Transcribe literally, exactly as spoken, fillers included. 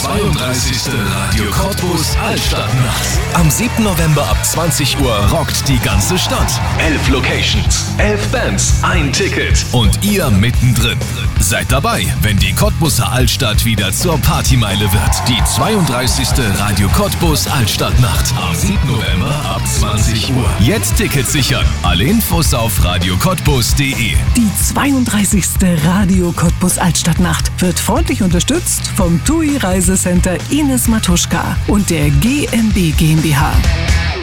zweiunddreißigste Radio Cottbus Altstadtnacht. Am siebten November ab zwanzig Uhr rockt die ganze Stadt. Elf Locations, elf Bands, ein Ticket und ihr mittendrin. Seid dabei, wenn die Cottbuser Altstadt wieder zur Partymeile wird. Die zweiunddreißigste Radio Cottbus Altstadtnacht. Am siebten November ab zwanzig Uhr. Jetzt Tickets sichern. Alle Infos auf radio cottbus punkt de. Die zweiunddreißigste Radio Cottbus Altstadtnacht wird freundlich unterstützt vom T U I Reisecenter Ines Matuschka und der G M B GmbH.